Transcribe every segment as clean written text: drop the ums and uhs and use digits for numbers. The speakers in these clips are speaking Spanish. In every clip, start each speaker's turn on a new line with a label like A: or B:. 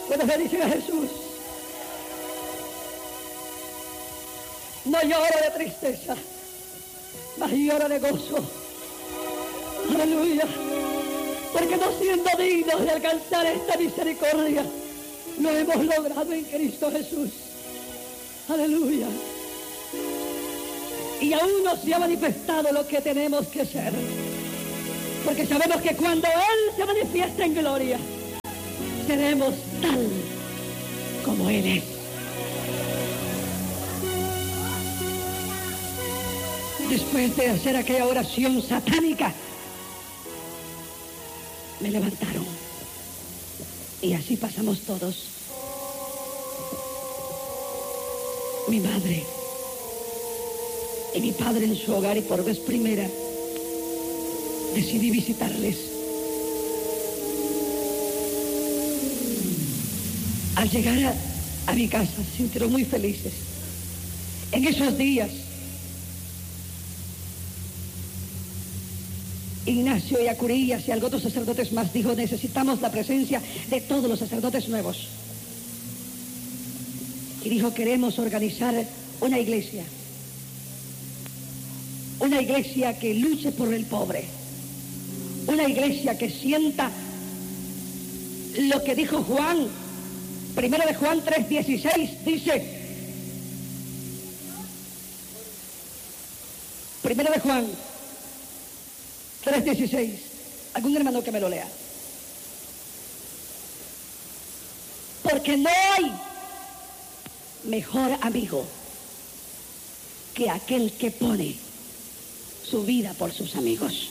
A: Cuando le dicen a Jesús, no llora de tristeza, mas llora de gozo. Aleluya. Porque no siendo dignos de alcanzar esta misericordia, lo hemos logrado en Cristo Jesús. Aleluya. Y aún no se ha manifestado lo que tenemos que ser. Porque sabemos que cuando Él se manifiesta en gloria, seremos tal como Él es. Después de hacer aquella oración satánica, me levantaron. Y así pasamos todos. Mi madre y mi padre en su hogar, y por vez primera decidí visitarles. Al llegar a mi casa se sintieron muy felices. En esos días, Ignacio y Acurillas y algunos sacerdotes más dijo: necesitamos la presencia de todos los sacerdotes nuevos. Y dijo: queremos organizar una iglesia que luche por el pobre, una iglesia que sienta lo que dijo Juan, 1 de Juan 3:16, dice, 1 de Juan 3:16, algún hermano que me lo lea. Porque no hay mejor amigo que aquel que pone su vida por sus amigos.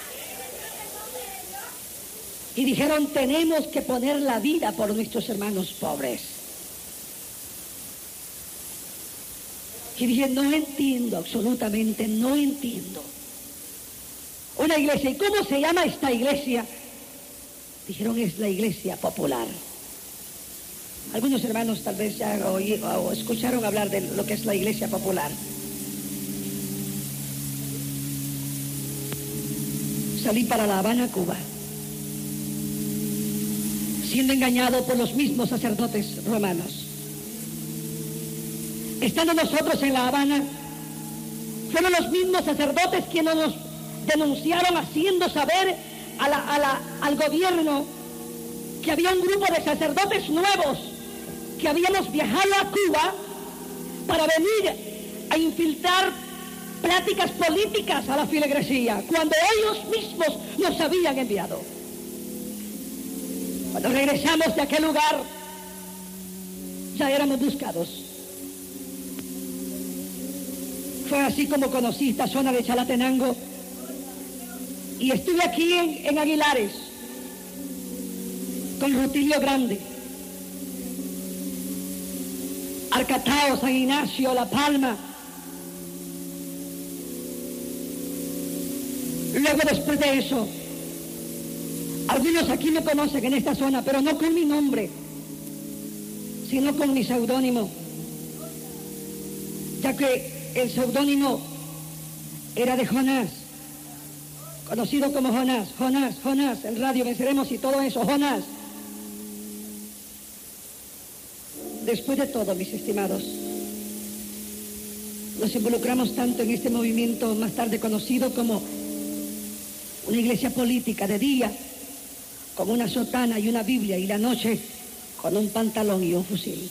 A: Y dijeron: tenemos que poner la vida por nuestros hermanos pobres. Y dije: no entiendo, absolutamente no entiendo. Una iglesia, ¿y cómo se llama esta iglesia? Dijeron: es la iglesia popular. Algunos hermanos tal vez ya o escucharon hablar de lo que es la iglesia popular. Salí para La Habana, Cuba, siendo engañado por los mismos sacerdotes romanos. Estando nosotros en La Habana, fueron los mismos sacerdotes quienes nos denunciaron, haciendo saber al gobierno que había un grupo de sacerdotes nuevos que habíamos viajado a Cuba para venir a infiltrar pláticas políticas a la feligresía, cuando ellos mismos nos habían enviado. Cuando regresamos de aquel lugar, ya éramos buscados. Fue así como conocí esta zona de Chalatenango, y estuve aquí en Aguilares con Rutilio Grande, Arcatao, San Ignacio, La Palma. Luego, después de eso, algunos aquí me conocen en esta zona, pero no con mi nombre, sino con mi seudónimo, ya que el seudónimo era de Jonás, conocido como Jonás. Jonás, el radio Venceremos y todo eso, Jonás. Después de todo, mis estimados, nos involucramos tanto en este movimiento más tarde conocido como una iglesia política, de día con una sotana y una Biblia, y la noche con un pantalón y un fusil.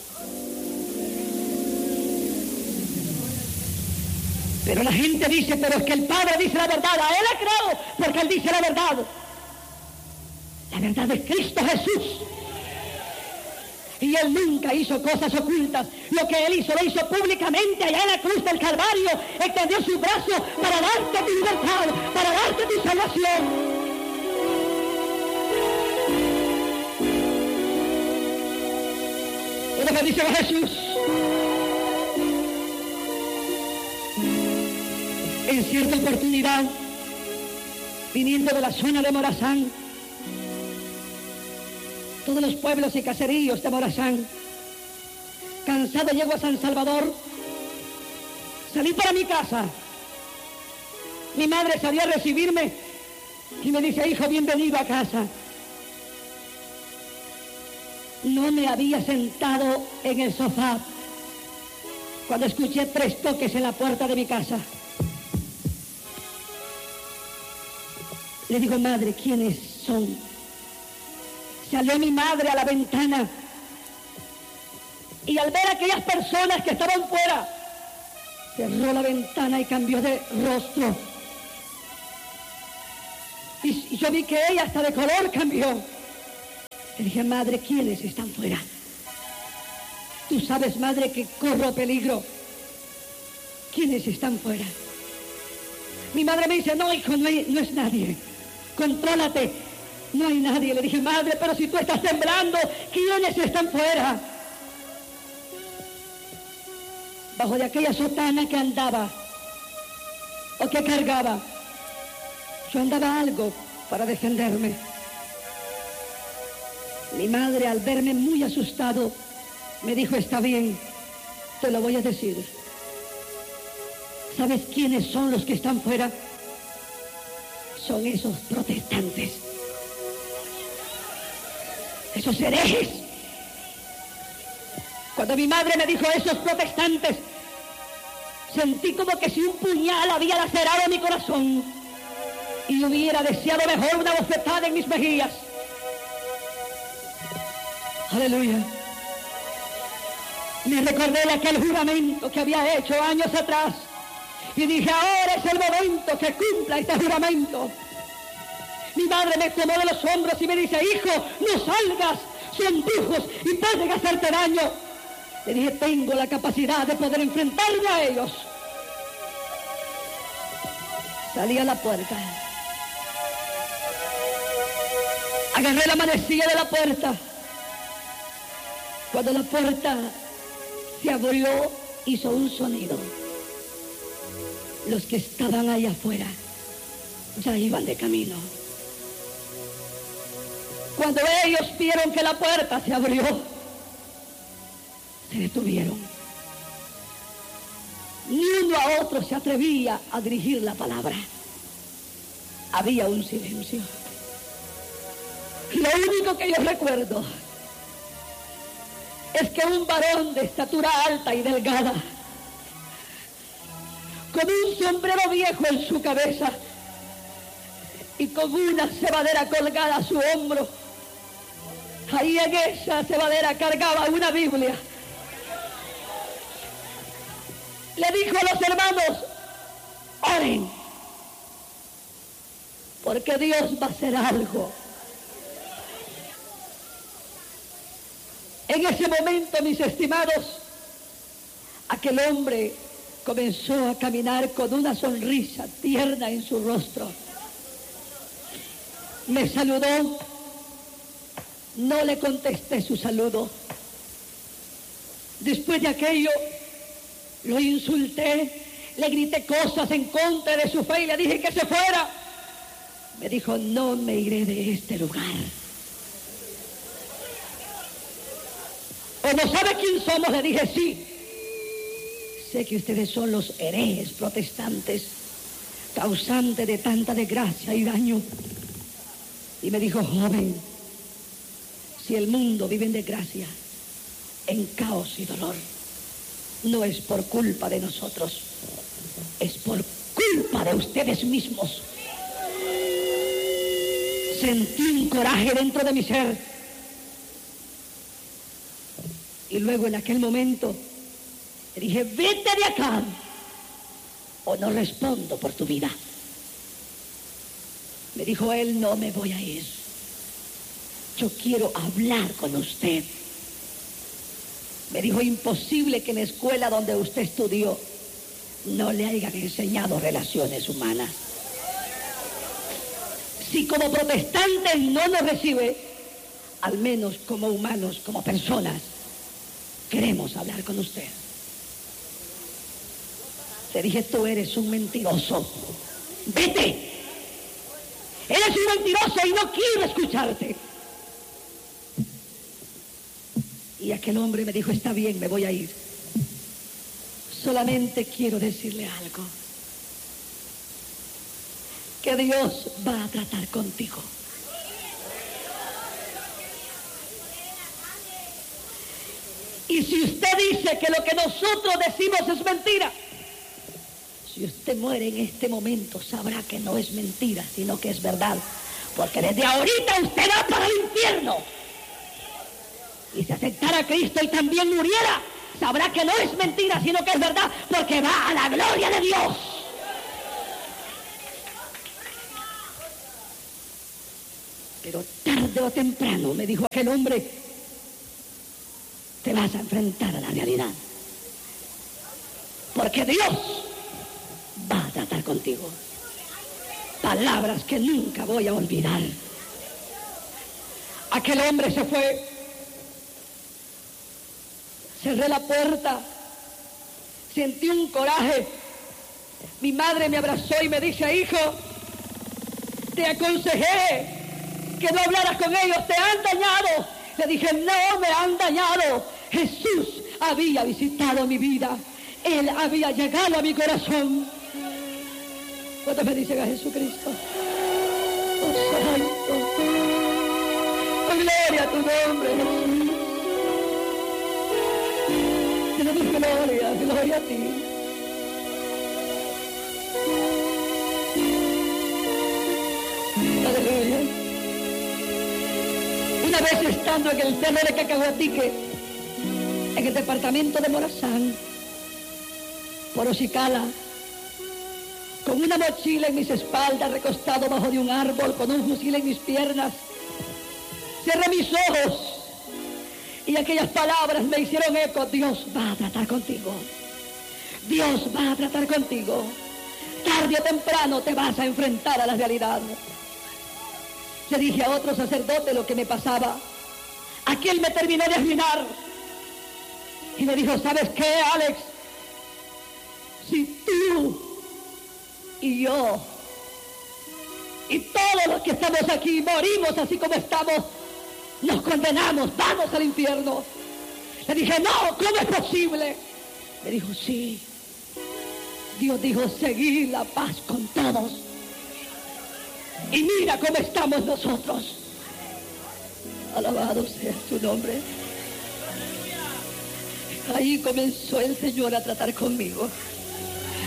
A: Pero la gente dice: pero es que el Padre dice la verdad. A Él le creo porque Él dice la verdad. La verdad es Cristo Jesús. Y Él nunca hizo cosas ocultas. Lo que Él hizo, lo hizo públicamente allá en la cruz del Calvario. Extendió su brazo para darte tu libertad, para darte tu salvación. Lo que dice Jesús: en cierta oportunidad, viniendo de la zona de Morazán, todos los pueblos y caseríos de Morazán, cansado, llego a San Salvador, salí para mi casa. Mi madre salió a recibirme y me dice: hijo, bienvenido a casa. No me había sentado en el sofá cuando escuché 3 toques en la puerta de mi casa. Le digo, madre, ¿quiénes son? Salió mi madre a la ventana y al ver a aquellas personas que estaban fuera, cerró la ventana y cambió de rostro. Y yo vi que ella hasta de color cambió. Le dije, madre, ¿quiénes están fuera? Tú sabes, madre, que corro peligro. ¿Quiénes están fuera? Mi madre me dice, no, hijo, no es nadie. Contrólate, no hay nadie. Le dije, madre, pero si tú estás temblando, ¿quiénes están fuera? Bajo de aquella sotana que andaba o que cargaba, yo andaba algo para defenderme. Mi madre, al verme muy asustado, me dijo, está bien, te lo voy a decir. ¿Sabes quiénes son los que están fuera? Son esos protestantes, esos herejes. Cuando mi madre me dijo esos protestantes, sentí como que si un puñal había lacerado mi corazón y hubiera deseado mejor una bofetada en mis mejillas. Aleluya. Me recordé de aquel juramento que había hecho años atrás y dije, ahora es el momento que cumpla este juramento. Mi madre me tomó de los hombros y me dice, hijo, no salgas, son brujos y pueden hacerte daño. Le dije, tengo la capacidad de poder enfrentarme a ellos. Salí a la puerta. Agarré la manecilla de la puerta. Cuando la puerta se abrió, hizo un sonido. Los que estaban allá afuera ya iban de camino. Cuando ellos vieron que la puerta se abrió, se detuvieron. Ni uno a otro se atrevía a dirigir la palabra. Había un silencio. Lo único que yo recuerdo es que un varón de estatura alta y delgada, con un sombrero viejo en su cabeza y con una cebadera colgada a su hombro, ahí en esa cebadera cargaba una Biblia. Le dijo a los hermanos, oren, porque Dios va a hacer algo. En ese momento, mis estimados, aquel hombre comenzó a caminar con una sonrisa tierna en su rostro. Me saludó, no le contesté su saludo. Después de aquello, lo insulté, le grité cosas en contra de su fe y le dije que se fuera. Me dijo, no me iré de este lugar. ¿O no sabe quién somos? Le dije, sí. Sé que ustedes son los herejes protestantes, causantes de tanta desgracia y daño. Y me dijo, joven, si el mundo vive en desgracia, en caos y dolor, no es por culpa de nosotros, es por culpa de ustedes mismos. Sentí un coraje dentro de mi ser. Y luego en aquel momento le dije, vete de acá o no respondo por tu vida. Me dijo él, no me voy a ir. Yo quiero hablar con usted. Me dijo, imposible que en la escuela donde usted estudió no le hayan enseñado relaciones humanas. Si como protestantes no nos recibe, al menos como humanos, como personas, queremos hablar con usted. Le dije, tú eres un mentiroso. Vete. Eres un mentiroso y no quiero escucharte. Y aquel hombre me dijo, está bien, me voy a ir. Solamente quiero decirle algo. Que Dios va a tratar contigo. Y si usted dice que lo que nosotros decimos es mentira, si usted muere en este momento, sabrá que no es mentira, sino que es verdad. Porque desde ahorita usted va para el infierno. Y si aceptara a Cristo y también muriera, sabrá que no es mentira, sino que es verdad, porque va a la gloria de Dios. Pero tarde o temprano, me dijo aquel hombre, te vas a enfrentar a la realidad. Porque Dios va a tratar contigo. Palabras que nunca voy a olvidar. Aquel hombre se fue. Cerré la puerta. Sentí un coraje. Mi madre me abrazó y me dice, hijo, te aconsejé que no hablaras con ellos, te han dañado. Le dije, no me han dañado. Jesús había visitado mi vida. Él había llegado a mi corazón. ¿Cuántos me dicen a Jesucristo? Oh, santo. Oh, gloria a tu nombre, Jesús. Te damos gloria, gloria a ti. Aleluya. Una vez estando en el cerro de Cacahuatique, en el departamento de Morazán, por Ocicala, con una mochila en mis espaldas, recostado bajo de un árbol, con un fusil en mis piernas, cerré mis ojos y aquellas palabras me hicieron eco. Dios va a tratar contigo. Dios va a tratar contigo. Tarde o temprano te vas a enfrentar a la realidad. Le dije a otro sacerdote lo que me pasaba. Aquel me terminó de arruinar. Y me dijo, ¿sabes qué, Alex? Si tú y yo y todos los que estamos aquí morimos así como estamos, nos condenamos, vamos al infierno. Le dije, no, ¿cómo es posible? Me dijo, sí. Dios dijo, seguid la paz con todos. Y mira cómo estamos nosotros. Alabado sea su nombre. Ahí comenzó el Señor a tratar conmigo.